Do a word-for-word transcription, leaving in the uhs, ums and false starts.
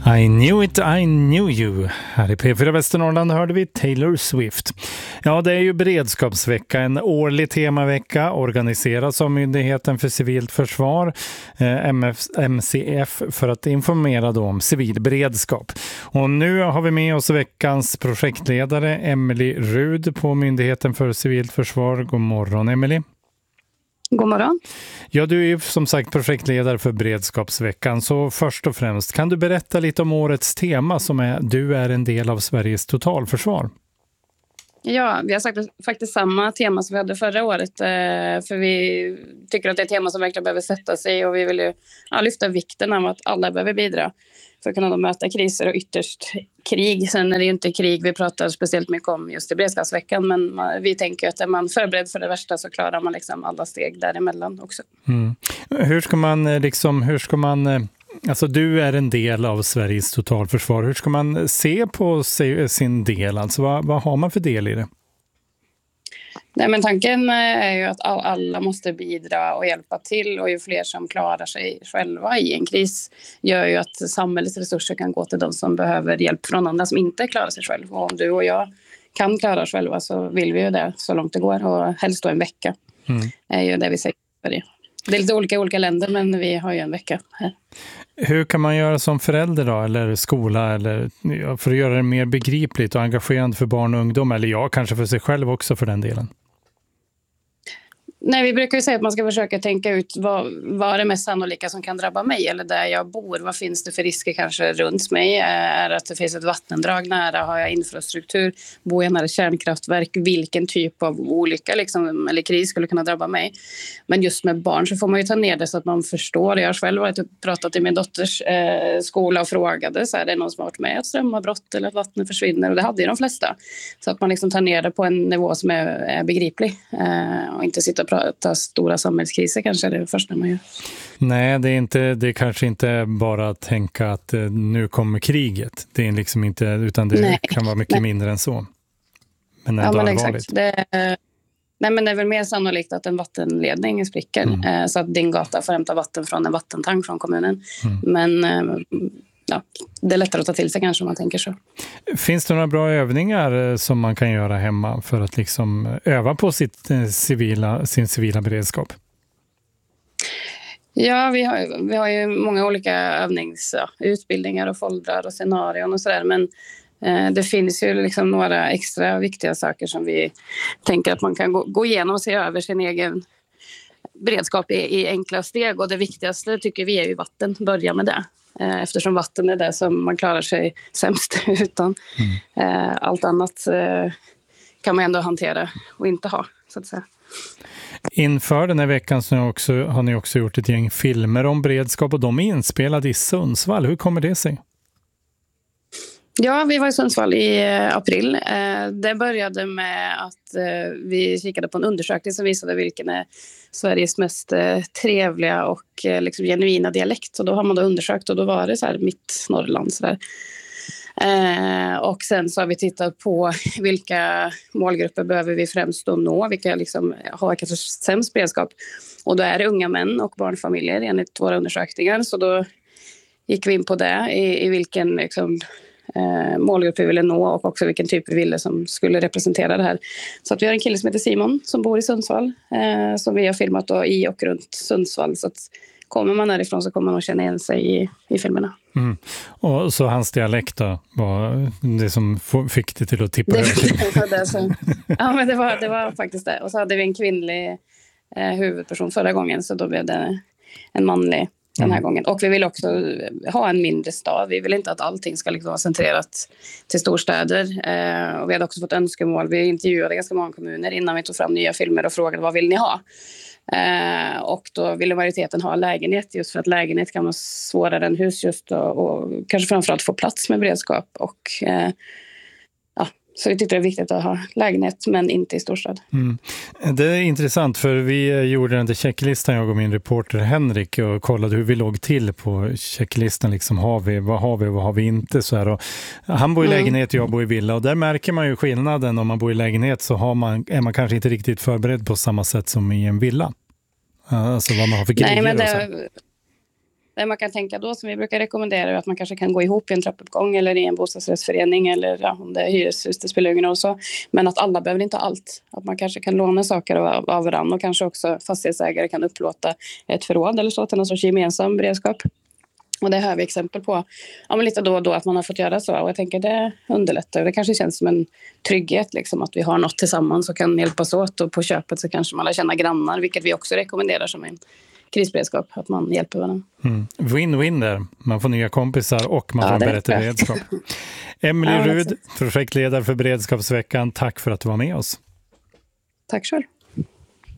I knew it, I knew you. Här i P fyra Västernorrland hörde vi Taylor Swift. Ja, det är ju beredskapsvecka, en årlig temavecka, organiseras av Myndigheten för civilt försvar, eh, M F, M C F, för att informera då om civil beredskap. Och nu har vi med oss veckans projektledare Emily Rud på Myndigheten för civilt försvar. God morgon, Emily. God morgon. Ja, du är ju som sagt projektledare för beredskapsveckan, så först och främst kan du berätta lite om årets tema som är Du är en del av Sveriges totalförsvar. Ja, vi har sagt faktiskt samma tema som vi hade förra året, för vi tycker att det är ett tema som verkligen behöver sätta sig, och vi vill ju ja, lyfta vikten av att alla behöver bidra för att kunna då möta kriser och ytterst krig. Sen är det ju inte krig vi pratar speciellt mycket om just i beredskapsveckan, men vi tänker att är man förberedd för det värsta så klarar man liksom alla steg däremellan också. Mm. Hur ska man liksom, hur ska man, alltså du är en del av Sveriges totalförsvar, hur ska man se på sin del, alltså vad, vad har man för del i det? Nej, men tanken är ju att alla måste bidra och hjälpa till, och ju fler som klarar sig själva i en kris gör ju att samhällets resurser kan gå till de som behöver hjälp från andra som inte klarar sig själv. Och om du och jag kan klara oss själva så vill vi ju det så långt det går, och helst då en vecka. Mm. är ju det vi säger för det. Det är lite olika i olika länder, men vi har ju en vecka här. Hur kan man göra som förälder då, eller skola, eller för att göra det mer begripligt och engagerande för barn och ungdom, eller ja, kanske för sig själv också för den delen? Nej, vi brukar ju säga att man ska försöka tänka ut vad, vad är det mest sannolika som kan drabba mig eller där jag bor. Vad finns det för risker kanske runt mig? Är det att det finns ett vattendrag nära? Har jag infrastruktur? Bor jag nära kärnkraftverk? Vilken typ av olycka liksom, eller kris skulle kunna drabba mig? Men just med barn så får man ju ta ner det så att man förstår. Jag själv har pratat i min dotters eh, skola och frågade så här, är det någon som har varit med att strömavbrott eller att vattnet försvinner? Och det hade ju de flesta. Så att man liksom tar ner det på en nivå som är, är begriplig eh, och inte sitta prata stora samhällskriser kanske är det första man gör. Nej, det är inte, det är kanske inte bara att tänka att eh, nu kommer kriget. Det är liksom inte, utan det Nej. kan vara mycket Nej. mindre än så. Men ändå ja, men allvarligt. Exakt. Det, nej, men det är väl mer sannolikt att en vattenledning spricker mm. eh, så att din gata får hämta vatten från en vattentank från kommunen. Mm. Men eh, ja, det är lättare att ta till sig kanske om man tänker så. Finns det några bra övningar som man kan göra hemma för att liksom öva på sitt civila, sin civila beredskap? Ja, vi har, vi har ju många olika övnings, ja, utbildningar och foldrar och scenarion och sådär, men eh, det finns ju liksom några extra viktiga saker som vi tänker att man kan gå, gå igenom och se över sin egen beredskap i, i enkla steg, och det viktigaste tycker vi är ju vatten, börja med det. Eftersom vatten är det som man klarar sig sämst utan. Mm. Allt annat kan man ändå hantera och inte ha, så att säga. Inför den här veckan så har, också, har ni också gjort ett gäng filmer om beredskap, och de är inspelade i Sundsvall. Hur kommer det sig? Ja, vi var i Sundsvall i april. Det började med att vi kikade på en undersökning som visade vilken är Sveriges mest trevliga och liksom genuina dialekt. Och då har man då undersökt, och då var det så här mitt Norrland. Så där. Och sen så har vi tittat på vilka målgrupper behöver vi främst då nå, vilka liksom har kanske sämst beredskap. Och då är det unga män och barnfamiljer enligt våra undersökningar. Så då gick vi in på det, i, i vilken liksom Eh, målgrupp vi ville nå, och också vilken typ vi ville som skulle representera det här. Så att vi har en kille som heter Simon som bor i Sundsvall, eh, som vi har filmat då i och runt Sundsvall, så att kommer man härifrån så kommer man att känna igen sig i, i filmerna. Mm. Och så hans dialekt då var det som fick det till att tippa över? Det, så, ja, men det var, det var faktiskt det. Och så hade vi en kvinnlig eh, huvudperson förra gången, så då blev det en manlig den här mm. gången. Och vi vill också ha en mindre stad. Vi vill inte att allting ska liksom vara centrerat till storstäder. Eh, och vi hade också fått önskemål. Vi intervjuade ganska många kommuner innan vi tog fram nya filmer och frågade vad vill ni ha? Eh, och då ville majoriteten ha lägenhet, just för att lägenhet kan vara svårare än hus just, och, och kanske framförallt få plats med beredskap. Och eh, ja, så vi tyckte det är viktigt att ha lägenhet, men inte i storstad. Mm. Det är intressant, för vi gjorde den där checklistan, jag och min reporter Henrik, och kollade hur vi låg till på checklistan. Liksom, har vi, vad har vi, vad har vi inte? Så här. Och han bor i lägenhet och jag bor i villa, och där märker man ju skillnaden. Om man bor i lägenhet så har man, är man kanske inte riktigt förberedd på samma sätt som i en villa. Alltså vad man har för grejer. Nej, men det... Det man kan tänka då, som vi brukar rekommendera, är att man kanske kan gå ihop i en trappuppgång eller i en bostadsrättsförening eller ja, om det är hyreshus, det spelar ingen roll så. Men att alla behöver inte allt. Att man kanske kan låna saker av, av varandra och kanske också fastighetsägare kan upplåta ett förråd eller så till någon sorts gemensam beredskap. Och det har vi exempel på ja, men lite då och då att man har fått göra så. Och jag tänker det underlättar. Det kanske känns som en trygghet liksom, att vi har något tillsammans och kan hjälpas åt. Och på köpet så kanske man lär känna grannar, vilket vi också rekommenderar som en krisberedskap, att man hjälper varandra. Mm. Win-win där. Man får nya kompisar och man ja, får en bättre beredskap. Emelie ja, Rud, projektledare för Beredskapsveckan. Tack för att du var med oss. Tack själv.